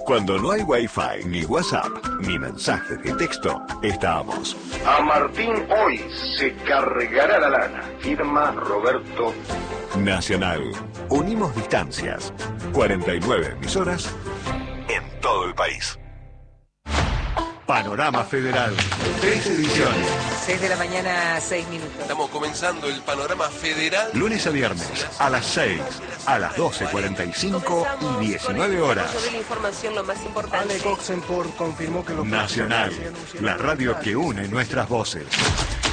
Cuando no hay Wi-Fi, ni WhatsApp, ni mensajes de texto, estamos. A Martín hoy se cargará la lana. Firma Roberto. Nacional. Unimos distancias. 49 emisoras en todo el país. Panorama Federal. 3 ediciones. 6 de la mañana, 6 minutos. Estamos comenzando el Panorama Federal. Lunes a viernes, a las 6, a las 12:45 y 19 horas. Sobre la información, lo más importante. Ale Coxenport confirmó que los Nacional, la radio que une nuestras voces.